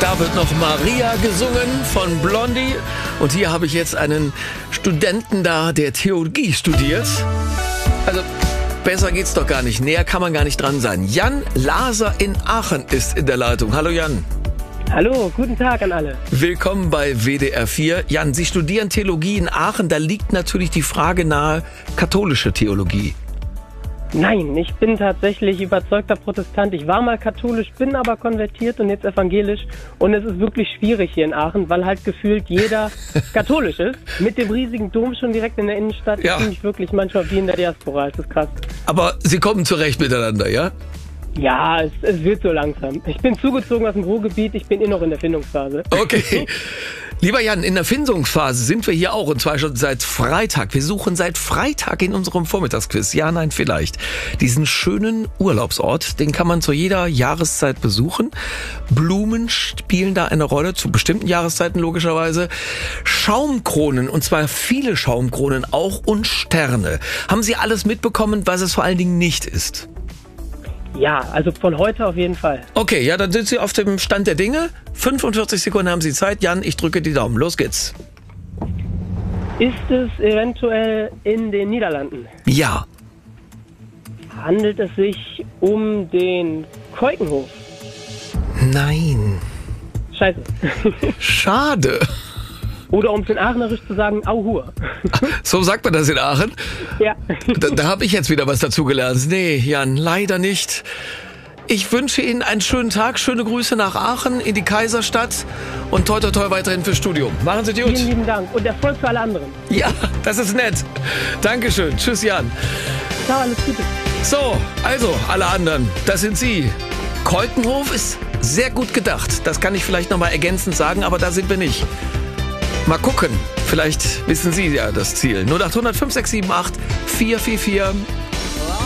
Da wird noch Maria gesungen von Blondie. Und hier habe ich jetzt einen Studenten da, der Theologie studiert. Also besser geht's doch gar nicht. Näher kann man gar nicht dran sein. Jan Laser in Aachen ist in der Leitung. Hallo Jan. Hallo, guten Tag an alle. Willkommen bei WDR 4. Jan, Sie studieren Theologie in Aachen. Da liegt natürlich die Frage nahe, katholische Theologie. Nein, ich bin tatsächlich überzeugter Protestant. Ich war mal katholisch, bin aber konvertiert und jetzt evangelisch. Und es ist wirklich schwierig hier in Aachen, weil halt gefühlt jeder katholisch ist. Mit dem riesigen Dom schon direkt in der Innenstadt. Ja. Ich fühle mich wirklich manchmal wie in der Diaspora. Es ist krass. Aber Sie kommen zurecht miteinander, ja? Ja, es wird so langsam. Ich bin zugezogen aus dem Ruhrgebiet. Ich bin noch in der Findungsphase. Okay. Lieber Jan, in der Findungsphase sind wir hier auch, und zwar schon seit Freitag. Wir suchen seit Freitag in unserem Vormittagsquiz, ja, nein, vielleicht, diesen schönen Urlaubsort. Den kann man zu jeder Jahreszeit besuchen. Blumen spielen da eine Rolle, zu bestimmten Jahreszeiten logischerweise. Schaumkronen, und zwar viele Schaumkronen auch, und Sterne. Haben Sie alles mitbekommen, was es vor allen Dingen nicht ist? Ja, also von heute auf jeden Fall. Okay, ja, dann sind Sie auf dem Stand der Dinge. 45 Sekunden haben Sie Zeit. Jan, ich drücke die Daumen. Los geht's. Ist es eventuell in den Niederlanden? Ja. Handelt es sich um den Keukenhof? Nein. Scheiße. Schade. Oder um es in Aachenerisch zu sagen, Auhur. So sagt man das in Aachen? Ja. Da habe ich jetzt wieder was dazugelernt. Nee, Jan, leider nicht. Ich wünsche Ihnen einen schönen Tag, schöne Grüße nach Aachen, in die Kaiserstadt und toi toi toi weiterhin fürs Studium. Machen Sie gut. Vielen lieben Dank und Erfolg für alle anderen. Ja, das ist nett. Dankeschön. Tschüss, Jan. Ciao, alles Gute. So, also, alle anderen, das sind Sie. Keukenhof ist sehr gut gedacht. Das kann ich vielleicht nochmal ergänzend sagen, aber da sind wir nicht. Mal gucken, vielleicht wissen Sie ja das Ziel. 0800 5678 444